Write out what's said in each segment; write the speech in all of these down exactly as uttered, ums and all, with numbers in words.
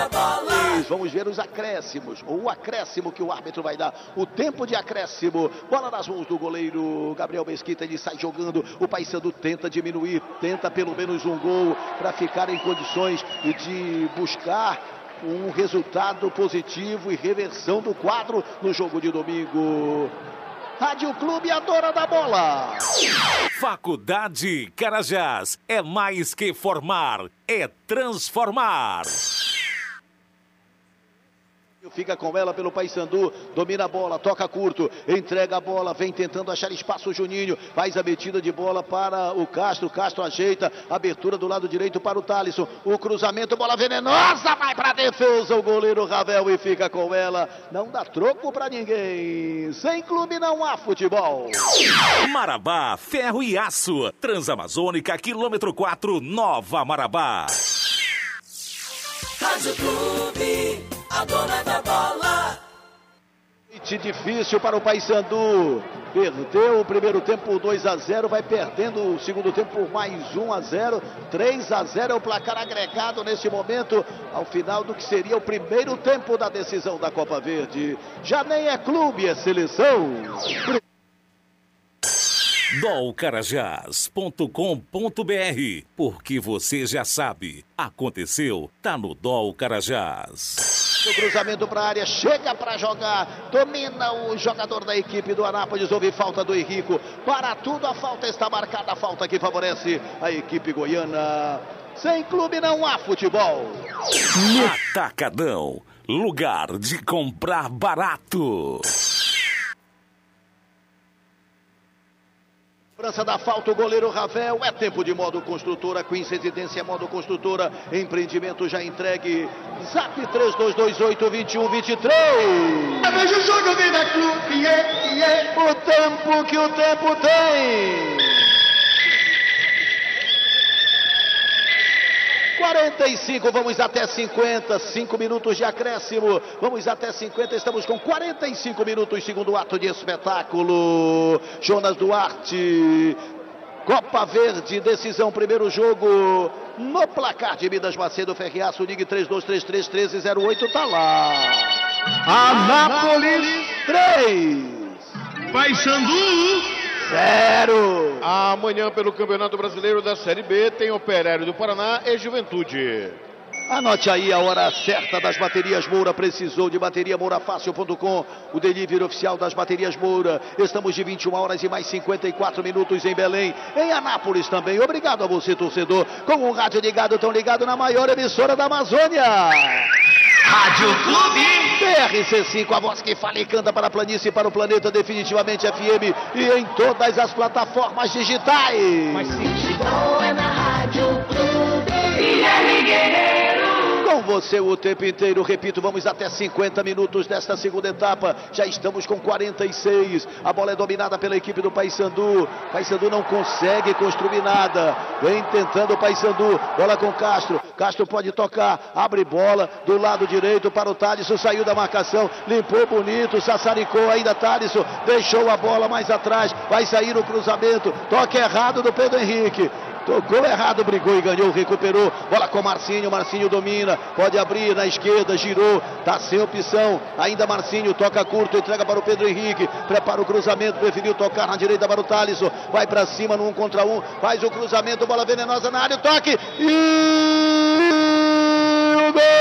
da bola. Vamos ver os acréscimos, ou o acréscimo que o árbitro vai dar. O tempo de acréscimo. Bola nas mãos do goleiro Gabriel Mesquita. Ele sai jogando. O Paysandu tenta diminuir, tenta pelo menos um gol para ficar em condições de buscar um resultado positivo e reversão do quadro no jogo de domingo. Rádio Clube, a dona da bola. Faculdade Carajás é mais que formar, é transformar. Fica com ela pelo Paysandu, domina a bola, toca curto, entrega a bola, vem tentando achar espaço o Juninho, faz a metida de bola para o Castro, Castro ajeita, abertura do lado direito para o Thalisson, o cruzamento, bola venenosa, vai para a defesa, o goleiro Ravel e fica com ela, não dá troco para ninguém, sem clube não há futebol. Marabá, ferro e aço, Transamazônica, quilômetro quatro, Nova Marabá. Rádio Clube, a dona da bola. Difícil para o Paysandu. Perdeu o primeiro tempo por dois a zero, vai perdendo o segundo tempo por mais um a zero. três a zero é o placar agregado nesse momento, ao final do que seria o primeiro tempo da decisão da Copa Verde. Já nem é clube, é seleção. dol carajás ponto com ponto br, porque você já sabe, aconteceu, tá no Dol Carajás. O cruzamento para a área, chega para jogar, domina o jogador da equipe do Anápolis, houve falta do Henrico, para tudo a falta está marcada, a falta que favorece a equipe goiana. Sem clube não há futebol. Atacadão, lugar de comprar barato. França da falta, o goleiro Ravel, é tempo de modo construtora, Queens Residência modo construtora, empreendimento já entregue, Zap três dois dois oito, dois um dois três. Veja o jogo, Vida Clube, yeah, yeah. O tempo que o tempo tem. quarenta e cinco, vamos até cinquenta, cinco minutos de acréscimo, vamos até cinquenta, estamos com quarenta e cinco minutos, segundo ato de espetáculo. Jonas Duarte, Copa Verde, decisão, primeiro jogo, no placar de Minas Macedo, Ferriaço, ligue três dois três três, um três zero oito, tá lá. Anápolis três. Paysandu Zero. Amanhã, pelo Campeonato Brasileiro da Série B, tem Operário do Paraná e Juventude. Anote aí a hora certa das baterias Moura. Precisou de bateria moura fácil ponto com, o delivery oficial das baterias Moura. Estamos de vinte e uma horas e mais cinquenta e quatro minutos em Belém, em Anápolis também. Obrigado a você, torcedor, com o rádio ligado, tão ligado na maior emissora da Amazônia. Rádio Clube P R C cinco, a voz que fala e canta para a planície e para o planeta, definitivamente F M e em todas as plataformas digitais. Mas futebol é na Rádio Clube. E é Guerreiro. Com você o tempo inteiro, repito, vamos até cinquenta minutos desta segunda etapa, já estamos com quarenta e seis, a bola é dominada pela equipe do Paysandu, Paysandu não consegue construir nada, vem tentando o Paysandu, bola com Castro, Castro pode tocar, abre bola do lado direito para o Thalisson, saiu da marcação, limpou bonito, sassaricou ainda Thalisson, deixou a bola mais atrás, vai sair o cruzamento, toque errado do Pedro Henrique. Tocou errado, brigou e ganhou, recuperou. Bola com Marcinho, Marcinho domina. Pode abrir na esquerda, girou. Tá sem opção. Ainda Marcinho, toca curto, entrega para o Pedro Henrique. Prepara o cruzamento, preferiu tocar na direita para o Thalisson. Vai para cima no um contra um. Faz o cruzamento, bola venenosa na área, o toque. E o gol!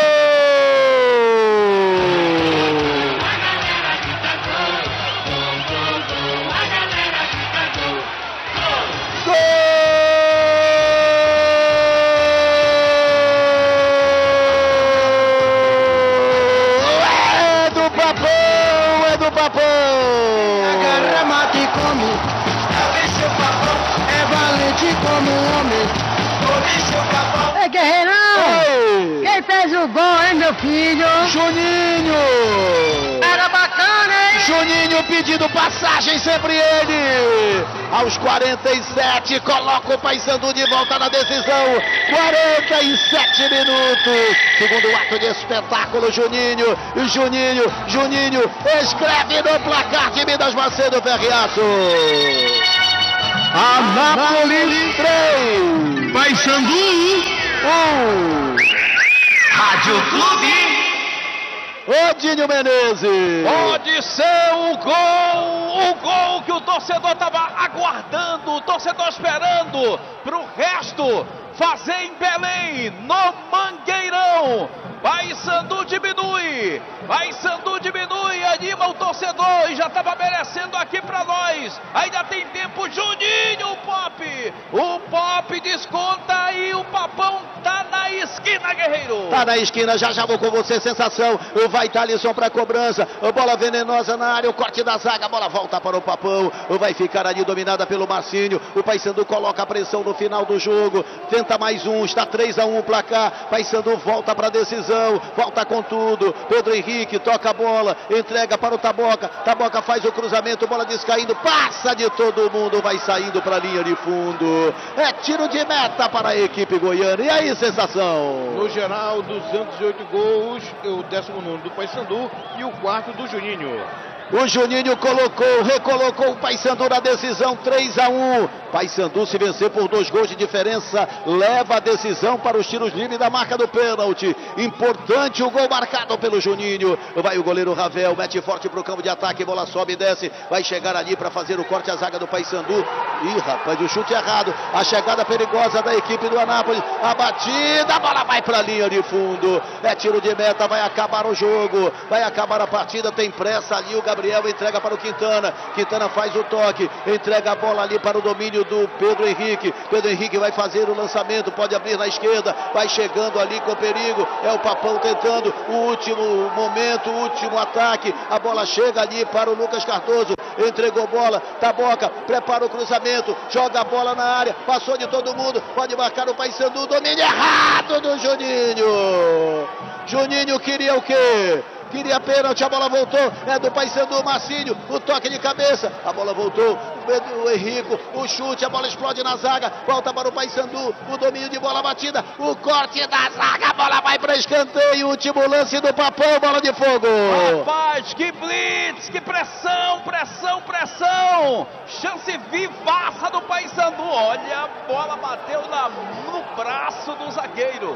Agarra, mata e come. É valente como um homem. É Guerreirão! Oi. Quem fez o gol, hein, meu filho? Juninho! Era bacana, hein? Juninho pedindo passagem, sempre ele! Aos quarenta e sete, coloca o Paysandu de volta na decisão. quarenta e sete minutos. Segundo ato de espetáculo, Juninho. Juninho, Juninho, escreve no placar de Minas Macedo, Ferriaço. Anápolis três. Paysandu um. Rádio Clube. Odinho Menezes. Pode ser o gol, o gol que o torcedor estava aguardando, o torcedor esperando para o resto fazer em Belém, no Mangueirão. Paysandu diminui, Paysandu diminui, anima o torcedor e já estava merecendo aqui para nós. Ainda tem tempo, Juninho, o Pop, o Pop desconta e o Papão tá na esquina, Guerreiro. Tá na esquina, já já vou com você, sensação. Vai Thalisson para cobrança, bola venenosa na área, o corte da zaga, a bola volta para o Papão, vai ficar ali dominada pelo Marcinho. O Paysandu coloca a pressão no final do jogo, tenta mais um, está três a um o placar. Paysandu volta para a decisão. Volta com tudo, Pedro Henrique toca a bola, entrega para o Taboca, Taboca faz o cruzamento, bola descaindo, passa de todo mundo, vai saindo para a linha de fundo, é tiro de meta para a equipe goiana. E aí, sensação? No geral, duzentos e oito gols, o décimo nono do Paysandu e o quarto do Juninho. O Juninho colocou, recolocou o Paysandu na decisão, três a um. Paysandu, se vencer por dois gols de diferença, leva a decisão para os tiros livres da marca do pênalti. Importante o gol marcado pelo Juninho. Vai o goleiro Ravel, mete forte para o campo de ataque, bola sobe e desce. Vai chegar ali para fazer o corte à zaga do Paysandu. Ih, rapaz, o chute errado. A chegada perigosa da equipe do Anápolis. A batida, a bola vai para a linha de fundo. É tiro de meta, vai acabar o jogo. Vai acabar a partida, tem pressa ali o Gabriel. Gabriel entrega para o Quintana, Quintana faz o toque, entrega a bola ali para o domínio do Pedro Henrique, Pedro Henrique vai fazer o lançamento, pode abrir na esquerda, vai chegando ali com perigo, é o Papão tentando o último momento, o último ataque, a bola chega ali para o Lucas Cardoso, entregou bola, Taboca, prepara o cruzamento, joga a bola na área, passou de todo mundo, pode marcar o Paysandu, domínio errado do Juninho, Juninho queria o quê? Queria pênalti, a bola voltou, é do Paysandu, Marcinho, o toque de cabeça, a bola voltou, o Henrico, o chute, a bola explode na zaga, volta para o Paysandu, o domínio de bola batida, o corte da zaga, a bola vai para escanteio, último lance do Papão, bola de fogo. Rapaz, que blitz, que pressão, pressão, pressão, chance vivaça do Paysandu, olha, a bola bateu na, no braço do zagueiro.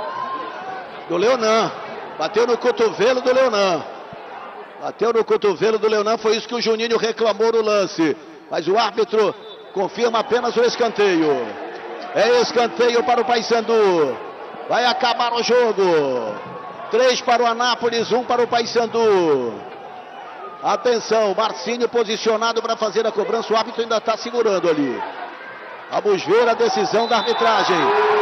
Do Leonan. Bateu no cotovelo do Leonan. Bateu no cotovelo do Leonan. Foi isso que o Juninho reclamou no lance. Mas o árbitro confirma apenas o escanteio. É escanteio para o Paysandu. Vai acabar o jogo. Três para o Anápolis, um para o Paysandu. Atenção, Marcinho posicionado para fazer a cobrança. O árbitro ainda está segurando ali. Vamos ver a decisão da arbitragem.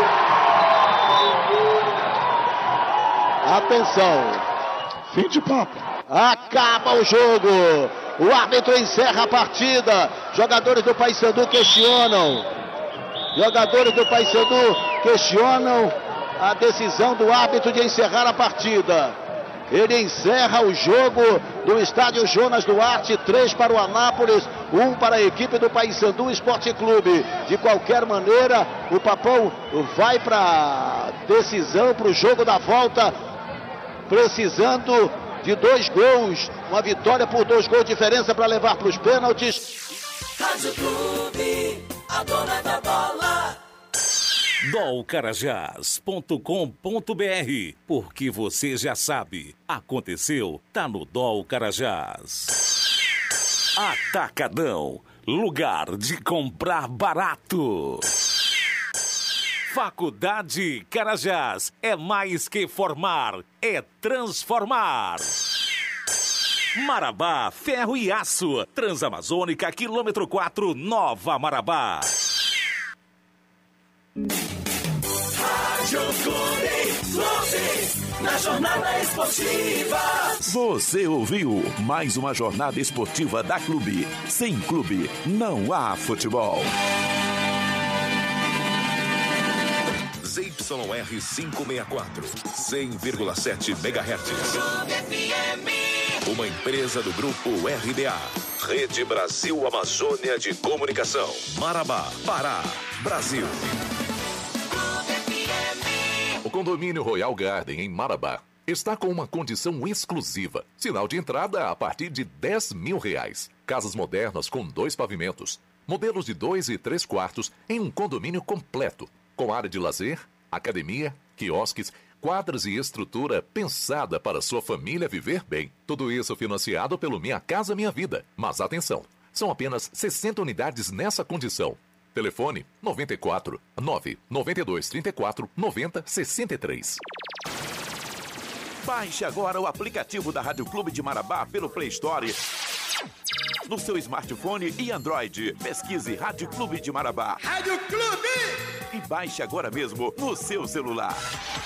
Atenção. Fim de papo. Acaba o jogo. O árbitro encerra a partida. Jogadores do Paysandu questionam. Jogadores do Paysandu questionam a decisão do árbitro de encerrar a partida. Ele encerra o jogo do estádio Jonas Duarte, três para o Anápolis, um para a equipe do Paysandu Esporte Clube. De qualquer maneira, o Papão vai para a decisão, para o jogo da volta, precisando de dois gols, uma vitória por dois gols de diferença para levar para os pênaltis. Rádio Clube, a dona da bola. dol carajás ponto com ponto br, porque você já sabe, aconteceu, tá no Dol Carajás. Atacadão, lugar de comprar barato. Faculdade Carajás, é mais que formar, é transformar. Marabá, ferro e aço, Transamazônica, quilômetro quatro, Nova Marabá. Rádio Clube, Clube, na jornada esportiva. Você ouviu mais uma jornada esportiva da Clube. Sem Clube, não há futebol. Z Y R quinhentos e sessenta e quatro, cem vírgula sete megahertz. Uma empresa do grupo R B A. Rede Brasil Amazônia de Comunicação. Marabá, Pará, Brasil. O condomínio Royal Garden, em Marabá, está com uma condição exclusiva. Sinal de entrada a partir de dez mil reais. Casas modernas com dois pavimentos. Modelos de dois e três quartos em um condomínio completo. Com área de lazer, academia, quiosques, quadras e estrutura pensada para sua família viver bem. Tudo isso financiado pelo Minha Casa Minha Vida. Mas atenção, são apenas sessenta unidades nessa condição. Telefone noventa e quatro, nove nove dois, trinta e quatro, noventa, sessenta e três. Baixe agora o aplicativo da Rádio Clube de Marabá pelo Play Store, no seu smartphone e Android. Pesquise Rádio Clube de Marabá. Rádio Clube! E baixe agora mesmo no seu celular.